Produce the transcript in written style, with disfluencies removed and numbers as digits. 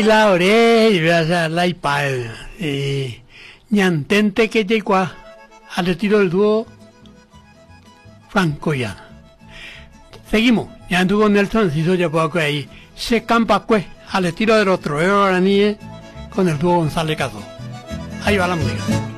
La oreja y veas la iPad. Ñantente que llegó al retiro del dúo Franco-Llana. Seguimos. Ya anduvo Nelson Ciso ya poco ahí. Se campa pues al estilo de los troveros araníes con el dúo González Cazó. Ahí va la música.